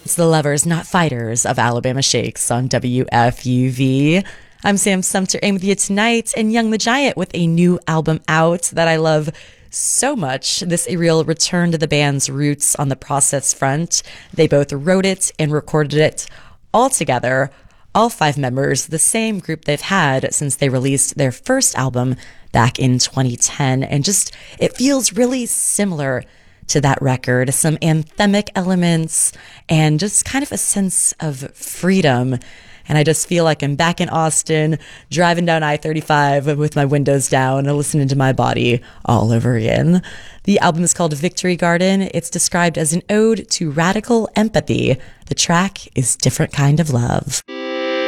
It's the lovers, not fighters, of Alabama Shakes on WFUV. I'm Sam Sumter in with you tonight, and Young the Giant with a new album out that I love so much. This real return to the band's roots on the process front. They both wrote it and recorded it all together, all five members, the same group they've had since they released their first album back in 2010. And just, it feels really similar to that record, some anthemic elements and just kind of a sense of freedom. And I just feel like I'm back in Austin, driving down I-35 with my windows down and listening to my body all over again. The album is called Victory Garden. It's described as an ode to radical empathy. The track is Different Kind of Love.